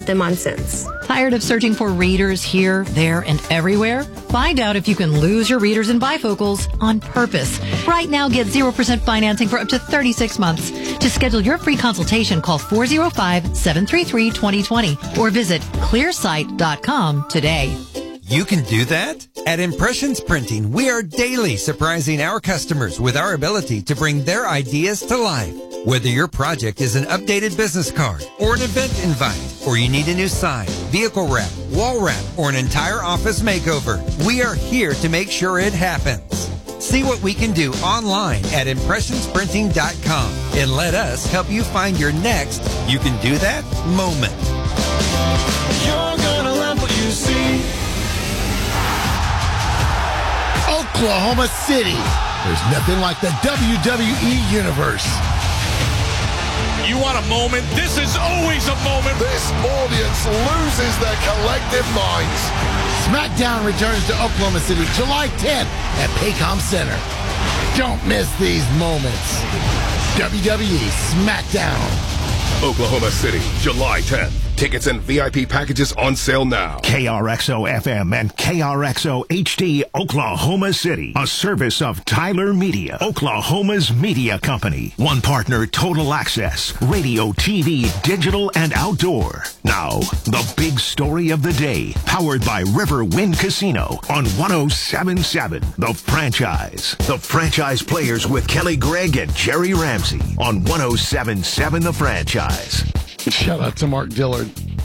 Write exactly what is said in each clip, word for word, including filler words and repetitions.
them on Sense. Tired of searching for readers here, there, and everywhere? Find out if you can lose your readers and bifocals on purpose. Right now, get zero percent financing for up to thirty-six months. To schedule your free consultation, call four oh five, seven three three, two oh two oh or visit clear sight dot com today. You can do that? At Impressions Printing, we are daily surprising our customers with our ability to bring their ideas to life. Whether your project is an updated business card or an event invite, or you need a new sign, vehicle wrap, wall wrap, or an entire office makeover, we are here to make sure it happens. See what we can do online at impressions printing dot com and let us help you find your next you can do that moment. You're gonna love what you see. Oklahoma City. There's nothing like the W W E Universe. You want a moment? This is always a moment. This audience loses their collective minds. SmackDown returns to Oklahoma City July tenth at Paycom Center. Don't miss these moments. W W E SmackDown. Oklahoma City, July tenth. Tickets and V I P packages on sale now. K R X O F M and K R X O H D, Oklahoma City. A service of Tyler Media, Oklahoma's media company. One partner, Total Access, radio, T V, digital, and outdoor. Now, the big story of the day, powered by River Wind Casino on one oh seven point seven, The Franchise. The Franchise Players with Kelly Gregg and Jerry Ramsey on one oh seven point seven, The Franchise. Shout out to Mark Dillard.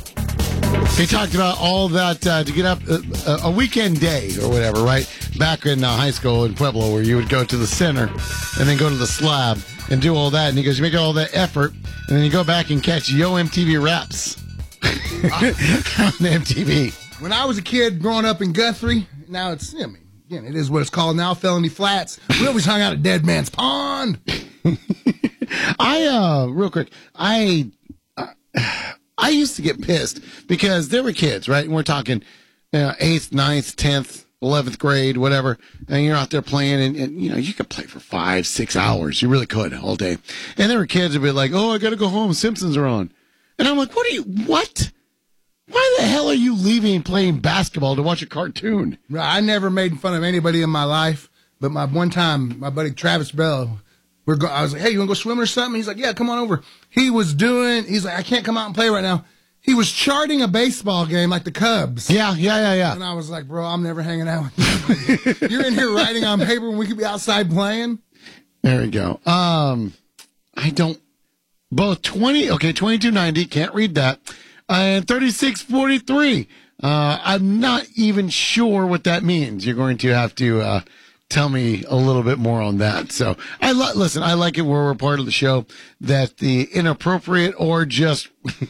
He talked about all that uh, to get up uh, a weekend day or whatever, right? Back in uh, high school in Pueblo, where you would go to the center and then go to the slab and do all that. And he goes, you make all that effort, and then you go back and catch Yo M T V Raps on M T V. When I was a kid growing up in Guthrie, now it's, I mean, again, it is what it's called now, Felony Flats. We always hung out at Dead Man's Pond. I, uh, real quick, I... I used to get pissed because there were kids, right? And we're talking you know, eighth, ninth, tenth, eleventh grade, whatever. And you're out there playing, and, and, you know, you could play for five, six hours. You really could all day. And there were kids who'd be like, oh, I got to go home. Simpsons are on. And I'm like, what are you, what? Why the hell are you leaving playing basketball to watch a cartoon? Right. I never made fun of anybody in my life, but my one time, my buddy Travis Bell, We're go- I was like, hey, you want to go swimming or something? He's like, yeah, come on over. He was doing, he's like, I can't come out and play right now. He was charting a baseball game like the Cubs. Yeah, yeah, yeah, yeah. And I was like, bro, I'm never hanging out with you. You're in here writing on paper when we could be outside playing. There we go. Um, I don't, both twenty, okay, twenty-two ninety, can't read that, uh, and thirty-six forty-three. Uh, I'm not even sure what that means. You're going to have to, uh, tell me a little bit more on that. So I li- listen, I like it where we're part of the show that the inappropriate or just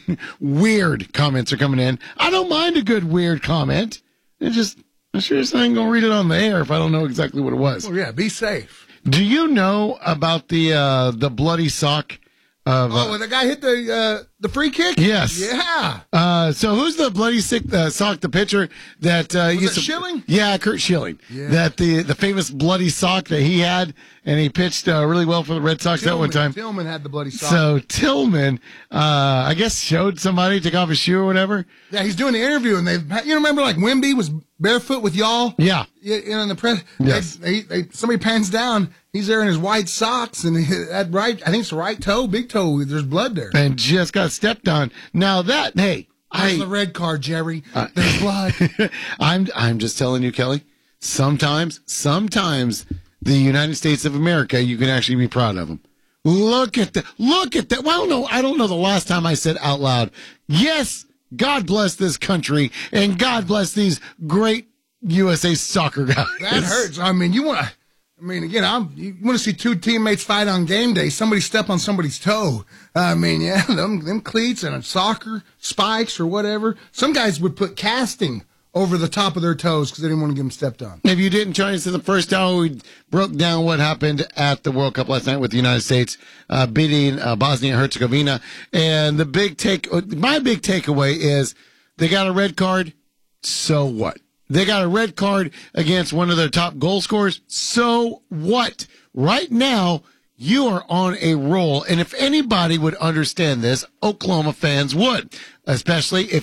weird comments are coming in. I don't mind a good weird comment. It just, I sure as I ain't going to read it on the air if I don't know exactly what it was. Well, yeah, be safe. Do you know about the, uh, the bloody sock of, uh, oh, when the guy hit the, uh, the free kick? Yes. Yeah. Uh, so who's the bloody sick uh, sock? The pitcher that uh, Was used it to, Schilling? Yeah, Kurt Schilling. Yeah. That the the famous bloody sock that he had, and he pitched uh, really well for the Red Sox Tillman, that one time. Tillman had the bloody sock. So Tillman, uh, I guess, showed somebody, took off his shoe or whatever. Yeah, he's doing the interview, and they, you remember like Wemby was barefoot with y'all? Yeah. You know, in the press. Yes. They, they, they, somebody pans down. He's there in his white socks, and he, that right, I think it's the right toe, big toe. There's blood there. And just got stepped on. Now that, hey, There's I, the red card, Jerry. Uh, There's blood. I'm I'm just telling you, Kelly. Sometimes, sometimes the United States of America, you can actually be proud of them. Look at that! Look at that! Well, no, I don't know the last time I said out loud, yes, God bless this country, and God bless these great U S A soccer guys. That hurts. I mean, you want to. I mean, again, I'm, you want to see two teammates fight on game day. Somebody step on somebody's toe. I mean, yeah, them, them cleats and soccer spikes or whatever. Some guys would put casting over the top of their toes because they didn't want to get them stepped on. If you didn't join us in the first hour, we broke down what happened at the World Cup last night with the United States uh, beating uh, Bosnia and Herzegovina. And the big take, my big takeaway is they got a red card. So what? They got a red card against one of their top goal scorers. So what? Right now, you are on a roll. And if anybody would understand this, Oklahoma fans would, especially if